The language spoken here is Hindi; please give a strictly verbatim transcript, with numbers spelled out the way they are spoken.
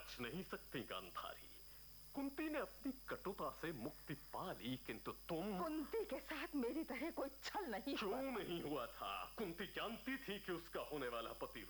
बच नहीं सकती गांधारी। कुंती ने अपनी कटुता से मुक्ति पा ली, किंतु तुम। कुंती के साथ मेरी तरह कोई छल नहीं क्यों नहीं हुआ था? कुंती जानती थी कि उसका होने वाला पति